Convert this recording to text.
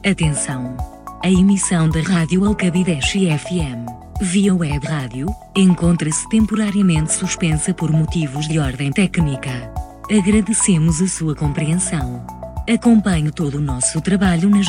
Atenção! A emissão da Rádio Alcabideche FM, via web rádio, encontra-se temporariamente suspensa por motivos de ordem técnica. Agradecemos a sua compreensão. Acompanhe todo o nosso trabalho nas